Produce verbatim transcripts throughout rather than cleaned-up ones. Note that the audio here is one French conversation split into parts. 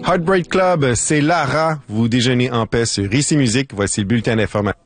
Heartbreak Club, c'est Lara. Vous déjeunez en paix sur Ici Musique. Voici le bulletin d'information.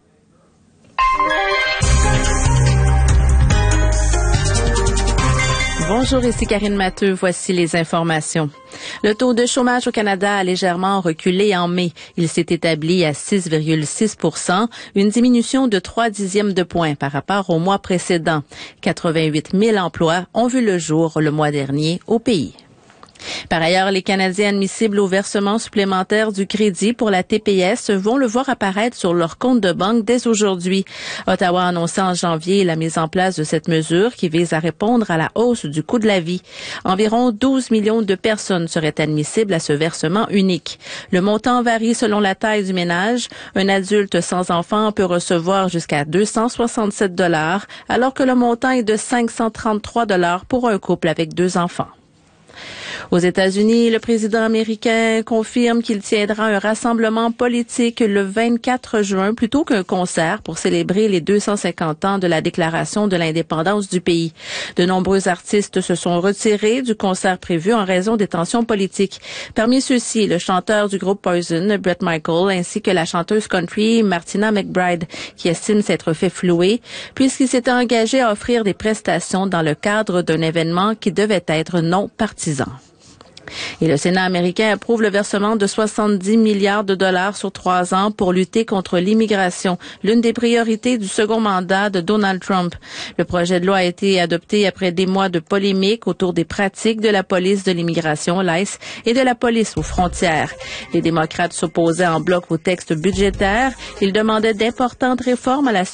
Bonjour, ici Karine Matteux. Voici les informations. Le taux de chômage au Canada a légèrement reculé en mai. Il s'est établi à six virgule six pour cent, une diminution de trois dixièmes de point par rapport au mois précédent. quatre-vingt-huit mille emplois ont vu le jour le mois dernier au pays. Par ailleurs, les Canadiens admissibles au versement supplémentaire du crédit pour la T P S vont le voir apparaître sur leur compte de banque dès aujourd'hui. Ottawa a annoncé en janvier la mise en place de cette mesure qui vise à répondre à la hausse du coût de la vie. Environ douze millions de personnes seraient admissibles à ce versement unique. Le montant varie selon la taille du ménage. Un adulte sans enfant peut recevoir jusqu'à deux cent soixante-sept dollars, alors que le montant est de cinq cent trente-trois dollars pour un couple avec deux enfants. Aux États-Unis, le président américain confirme qu'il tiendra un rassemblement politique le vingt-quatre juin plutôt qu'un concert pour célébrer les deux cent cinquante ans de la déclaration de l'indépendance du pays. De nombreux artistes se sont retirés du concert prévu en raison des tensions politiques. Parmi ceux-ci, le chanteur du groupe Poison, Bret Michaels, ainsi que la chanteuse country Martina McBride, qui estime s'être fait flouer, puisqu'il s'était engagé à offrir des prestations dans le cadre d'un événement qui devait être non partisan. Et le Sénat américain approuve le versement de soixante-dix milliards de dollars sur trois ans pour lutter contre l'immigration, l'une des priorités du second mandat de Donald Trump. Le projet de loi a été adopté après des mois de polémiques autour des pratiques de la police de l'immigration, l'I C E, et de la police aux frontières. Les démocrates s'opposaient en bloc au texte budgétaire. Ils demandaient d'importantes réformes à la